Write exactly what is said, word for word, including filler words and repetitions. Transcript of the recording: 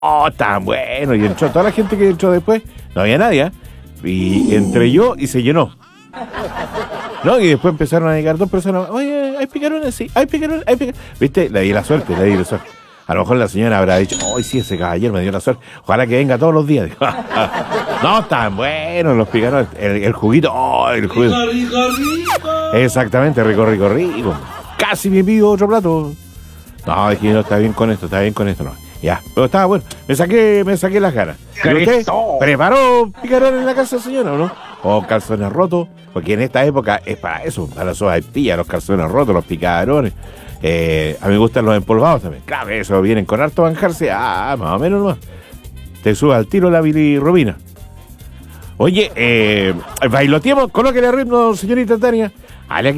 Oh, tan bueno. Y entró toda la gente que entró después. No había nadie, ¿eh? Y entré yo y se llenó. No, y después empezaron a llegar dos personas. Oye, hay picarones, sí, hay picarones, hay picarones. ¿Viste? Le di la suerte, le di la suerte. A lo mejor la señora habrá dicho, ay, sí, ese caballero me dio la suerte. Ojalá que venga todos los días. Dijo, no, tan buenos los picarones. El, el juguito, oh, el juguito. Rico, rico, rico. Exactamente, rico, rico, rico. Casi me pido otro plato. No, dije, no, está bien con esto, está bien con esto, no. Ya, pero estaba bueno. Me saqué, me saqué las ganas. ¿Y usted preparó picarón en la casa, señora, o no? O calzones rotos, porque en esta época es para eso, para las sopaipillas, los calzones rotos, los picarones. Eh, a mí me gustan los empolvados también. Claro, eso vienen con harto banjarse. Ah, más o menos más. Te sube al tiro la bilirrubina. Oye, eh, bailoteemos, colóquele el ritmo, señorita Tania.